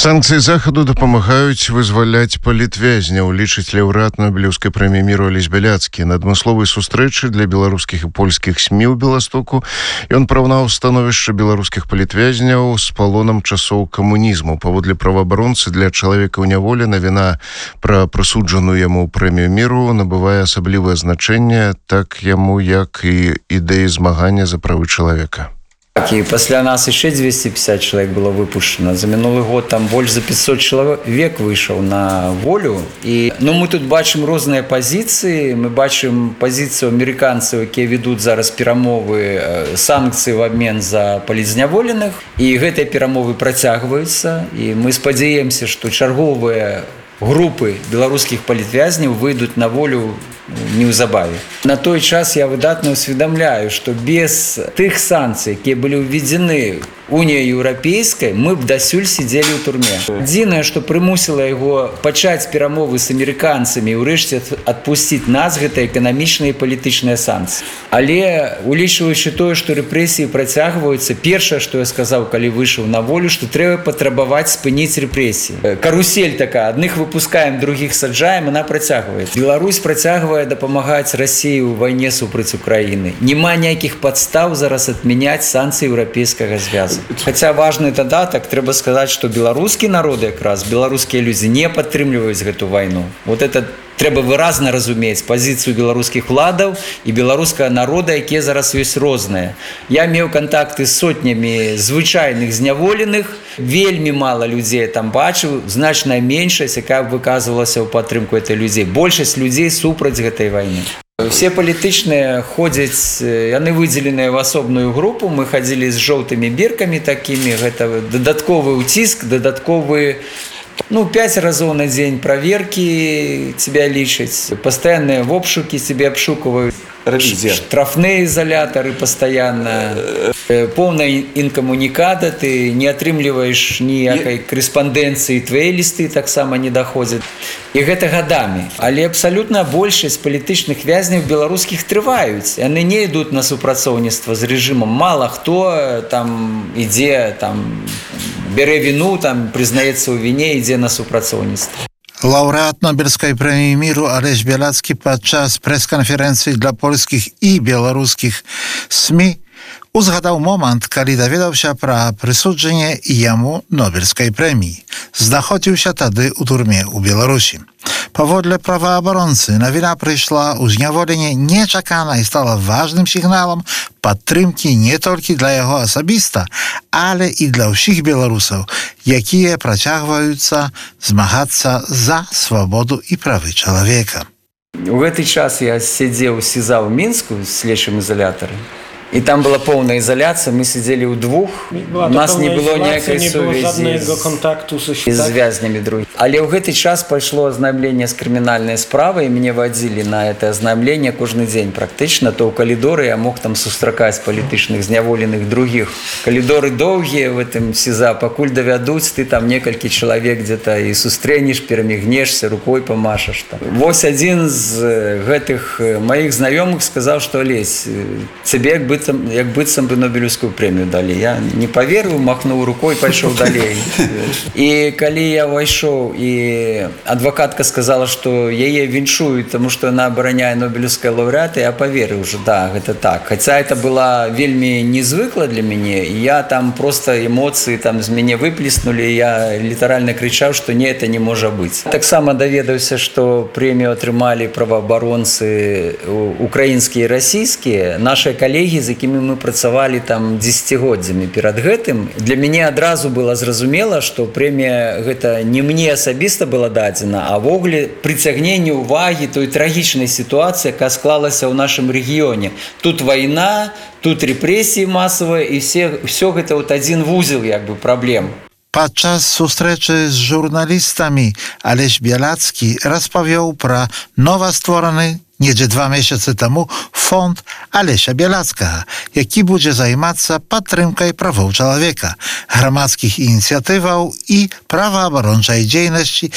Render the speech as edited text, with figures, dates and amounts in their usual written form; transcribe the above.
Санкцыі захаду дапамагаюць вызваляць палітвязняў, лічыць лаўрэат Нобелеўскай прэміі міру Алесь Бяляцкі. На адмысловай сустрэчы для беларускіх і польскіх СМІ ў Беластоку ён параўнаў становішча беларускіх палітвязняў з палонам часоў камунізму. Паводле праваабаронцы, для чалавека ў няволі навіна пра прысуджаную яму прэмію міру набывае асаблівае значэнне, так яму, як і ідэі змагання за правы чалавека. И после нас еще 250 человек было выпущено. За минулый год там больше за 500 человек вышел на волю. Мы тут бачим разные позиции. Мы бачим позицию американцев, которые ведут зараз перамовы санкций в обмен за палізняволеных. И гэтыя перамовы працягваюцца. И мы спадзяемся, что чарговые группы белорусских палітвязняў выйдут на волю неўзабаве. На той час я выдатна усведомляю, что без тых санкций, которые были введены Уніяй Еўрапейскай, мы б дасюль сидели ў турме. Адзінае, што прымусіла яго пачаць перамовы з амерыканцамі і ўрэшце адпусціць нас, гэта эканамічныя і палітычныя санкцыі. Але улічваючы тое, што рэпрэсіі працягваюцца, першае, што я сказаў, калі выйшаў на волю, што трэба патрабаваць спыніць рэпрэсіі. Карусель такая, адных выпускаем, другіх саджаем, она працягваецца. Беларусь працягвае дапамагаць Расіі ў вайне супраць Украіны. Нема ніякіх падстаў зараз адмяняць санкцыі Еўрапейскага звязу. Хотя важный додаток, трэба сказать, что белорусские народы, якраз белорусские люди не падтрымліваюць гэту войну. Вот это трэба выразна разумець пазіцыю беларускіх уладаў і беларускага народа, якія зараз ёсць розныя. Я меў контакты з сотнямі звычайных зняволеных, вельмі мала людзей там бачыў, значная меншасць, якая выказвалася ў падтрымку этой людзей. Большасць людзей супраць гэтай вайны. Все палітычныя ходзяць, яны выдзеленыя ў асобную групу, мы хадзілі з жоўтымі біркамі такімі, гэта дадатковы ўціск, дадатковы 5 разоў на дзень праверкі тебя лічаць, пастаянныя вобшукі тебе абшукваюць, штрафныя изолятары постоянно, полная инкоммуниката, ты не атрымліваеш ніякай корэспандэнцыі, твои листы таксама не доходят. І гэта гадамі. Але абсалютна большасць палітычных вязняў беларускіх трываюць. Яны не ідуць на супрацоўніцтва з рэжымам. Мала хто там ідзе, бярэ віну, прызнаецца ў віне, ідзе на супрацоўніцтва. Лаўрэат Нобелевской премии миру Алесь Бяляцкі падчас прэс-канферэнцыі для польскіх і беларускіх СМІ узгадаў момант, калі даведаўся пра прысуджанне яму Нобелевской прэміі. Знаходзіўся тады ў турме ў Беларусі. Паводле праваабаронцы, навіна прыйшла ў зняволенне нечакана і стала важным сігналам падтрымкі не толькі для яго асабіста, але і для ўсіх беларусаў, якія працягваюцца змагацца за свабоду і правы чалавека. У гэты час я сидзеў у СІЗА ў Мінску в следчым изоляторе. И там была полная изоляция, мы сидели удвух, у нас не было ніякай сувязі з вязнями других. Але ў гэты час пайшло ознайомление с криминальной справой, и мне водили на это ознайомление кожны день практично, то ў калідоры я мог там сустракаць палітычных зняволеных других. Калідоры доўгія в этом СІЗА, пакуль давядуць, ты там некалькі чалавек где-то и сустрэнеш, перамігнешься, рукой помашаш. Вось адзін з гэтых моих знаёмых сказал, что Алесь, тебе як быццам бы Нобелевскую прэмію далі. Я не поверыў, махнуў рукой, пайшоў далей. І калі я ўвайшоў, і адвакатка сказала, што яе віншуюць, тому што яна абараняе Нобелевская лаўрэата, я поверыў уже, да, гэта так. Хаця это была вельмі незвыкла для мяне, і я там просто эмоцыі з мяне выплеснули, і я літаральна крычаў, што не, это не можа быць. Таксама даведаўся, што прэмію атрымалі праваабаронцы украінскія і расійскія, наши калегі, з якімі мы працавалі там дзесяцігоддзямі перад гэтым. Для мяне адразу было зразумела, што прэмія гэта не мне асабіста была дадзена, а ввогуле прыцягненне ўвагі той трагічнай сітуацыі, якая склалася ў нашым рэгіёне. Тут вайна, тут рэпрэсіі масавыя, і все гэта адзін вузел праблем. Падчас сустрэчы з журналістамі Алесь Бяляцкі распавёў пра новаствораны недзе 2 месяцы таму фонд Алеся Бяляцкага, які будзе займацца падтрымкай правоў чалавека, грамадскіх ініцыятываў і праваабарончай дзейнасці